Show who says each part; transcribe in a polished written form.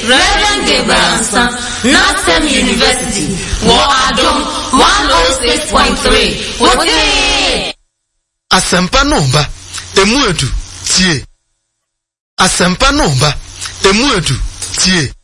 Speaker 1: Reverend Gabriel Ansa, Northern University, Adom 106.3. Wote!
Speaker 2: Asempa nomba, emuedu, tie. Asempa nomba, emuedu, tie.